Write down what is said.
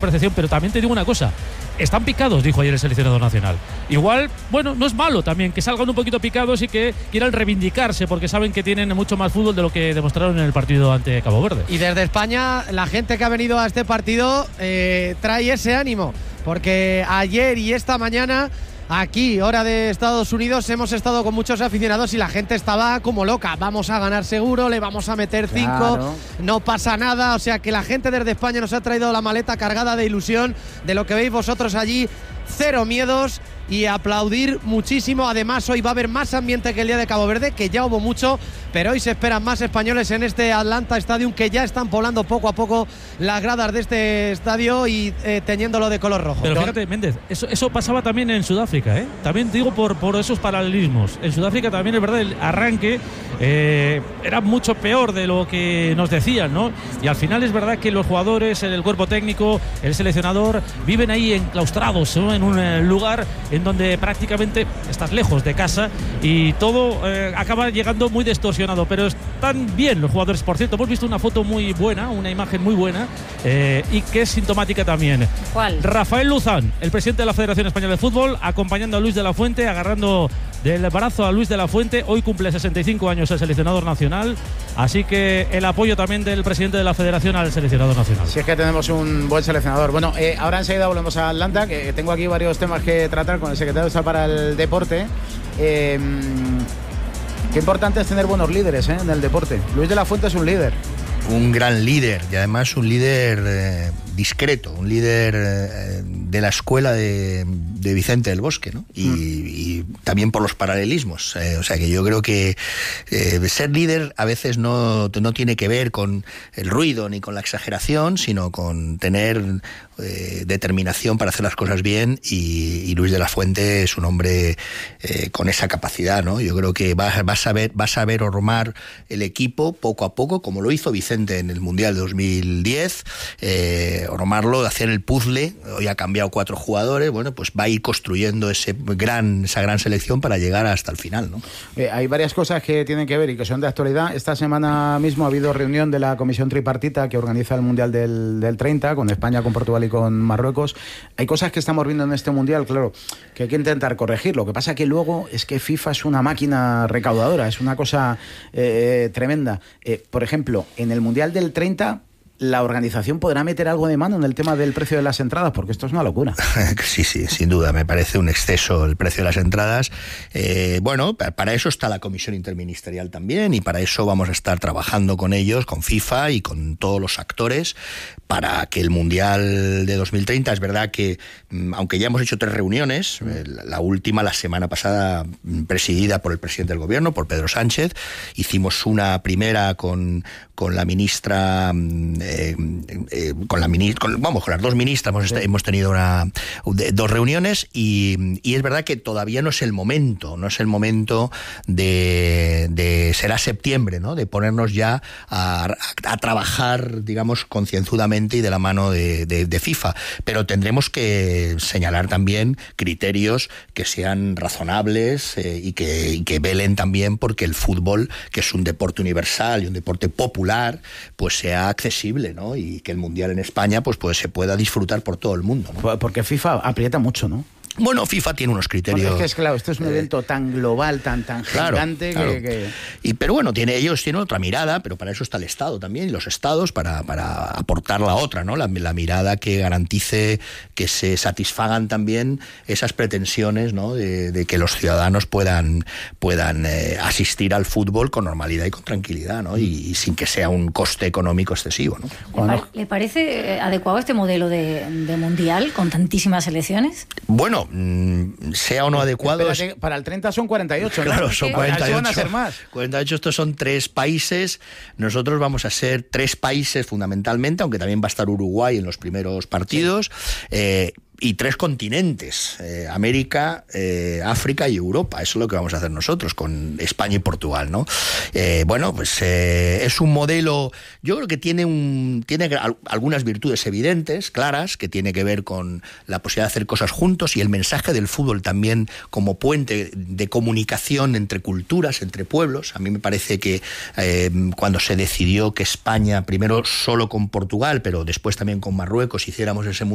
percepción, pero también te digo una cosa, están picados, dijo ayer el seleccionador nacional. Igual, bueno, no es malo también que salgan un poquito picados y que quieran reivindicarse, porque saben que tienen mucho más fútbol de lo que demostraron en el partido ante Cabo Verde. Y desde España, la gente que ha venido a este partido trae ese ánimo, porque ayer y esta mañana, aquí, hora de Estados Unidos, hemos estado con muchos aficionados y la gente estaba como loca. Vamos a ganar seguro, le vamos a meter 5, claro, no pasa nada. O sea que la gente desde España nos ha traído la maleta cargada de ilusión de lo que veis vosotros allí. Cero miedos y aplaudir muchísimo. Además, hoy va a haber más ambiente que el día de Cabo Verde, que ya hubo mucho, pero hoy se esperan más españoles en este Atlanta Stadium, que ya están poblando poco a poco las gradas de este estadio y teñiéndolo de color rojo. Pero fíjate, Méndez, eso pasaba también en Sudáfrica, ¿eh? También digo por esos paralelismos. En Sudáfrica también es verdad, el arranque era mucho peor de lo que nos decían, ¿no? Y al final es verdad que los jugadores, el cuerpo técnico, el seleccionador, viven ahí enclaustrados, ¿no? En un lugar en donde prácticamente estás lejos de casa y todo acaba llegando muy distorsionado, pero están bien los jugadores. Por cierto, hemos visto una foto muy buena, una imagen muy buena y que es sintomática también. ¿Cuál? Rafael Luzán, el presidente de la Federación Española de Fútbol, acompañando a Luis de la Fuente, agarrando del brazo a Luis de la Fuente. Hoy cumple 65 años el seleccionador nacional, así que el apoyo también del presidente de la Federación al seleccionador nacional. Si es que tenemos un buen seleccionador. Bueno, ahora enseguida volvemos a Atlanta, que tengo aquí varios temas que tratar con el secretario de Estado para el Deporte. Qué importante es tener buenos líderes en el deporte. Luis de la Fuente es un líder. Un gran líder y además un líder discreto, un líder de la escuela de Vicente del Bosque, ¿no? Y también por los paralelismos. O sea que yo creo que ser líder a veces no tiene que ver con el ruido ni con la exageración, sino con tener determinación para hacer las cosas bien, y Luis de la Fuente es un hombre con esa capacidad, ¿no? Yo creo que va a saber ormar el equipo poco a poco, como lo hizo Vicente en el Mundial de 2010, ormarlo, hacer el puzzle. Hoy ha cambiado 4 jugadores, bueno, pues va a ir construyendo esa gran selección para llegar hasta el final, ¿no? Hay varias cosas que tienen que ver y que son de actualidad. Esta semana mismo ha habido reunión de la comisión tripartita que organiza el Mundial del 30, con España, con Portugal y con Marruecos. Hay cosas que estamos viendo en este Mundial, claro, que hay que intentar corregir. Lo que pasa que luego es que FIFA es una máquina recaudadora, es una cosa tremenda. Por ejemplo, en el Mundial del 30... ¿la organización podrá meter algo de mano en el tema del precio de las entradas? Porque esto es una locura. Sí, sin duda, me parece un exceso el precio de las entradas. Bueno, para eso está la Comisión Interministerial también, y para eso vamos a estar trabajando con ellos, con FIFA y con todos los actores, para que el Mundial de 2030, es verdad que, aunque ya hemos hecho 3 reuniones, la última la semana pasada presidida por el presidente del gobierno, por Pedro Sánchez, hicimos una primera con la ministra... con las 2 ministras hemos tenido 2 reuniones y es verdad que todavía no es el momento de será septiembre, ¿no? De ponernos ya a trabajar, digamos, concienzudamente y de la mano de FIFA, pero tendremos que señalar también criterios que sean razonables y que velen también porque el fútbol, que es un deporte universal y un deporte popular, pues sea accesible, ¿no? Y que el Mundial en España pues se pueda disfrutar por todo el mundo, ¿no? Porque FIFA aprieta mucho, ¿no? Bueno, FIFA tiene unos criterios. Porque es que, claro, esto es un evento tan global, tan gigante, claro. Pero bueno, ellos tienen otra mirada, pero para eso está el Estado también, y los Estados para aportar la otra, ¿no? La mirada que garantice que se satisfagan también esas pretensiones, ¿no? De que los ciudadanos puedan asistir al fútbol con normalidad y con tranquilidad, ¿no? Y sin que sea un coste económico excesivo, ¿no? ¿Le parece adecuado este modelo de mundial con tantísimas selecciones? Bueno, sea o no adecuado... Para el 30 son 48, ¿no? Claro, son 48. Van a ser más. 48, estos son 3 países. Nosotros vamos a ser 3 países fundamentalmente, aunque también va a estar Uruguay en los primeros partidos. Sí. Y 3 continentes, América, África y Europa. Eso es lo que vamos a hacer nosotros con España y Portugal, ¿no? Bueno, pues es un modelo, yo creo que tiene algunas virtudes evidentes, claras, que tiene que ver con la posibilidad de hacer cosas juntos, y el mensaje del fútbol también como puente de comunicación entre culturas, entre pueblos. A mí me parece que cuando se decidió que España, primero solo con Portugal, pero después también con Marruecos, hiciéramos ese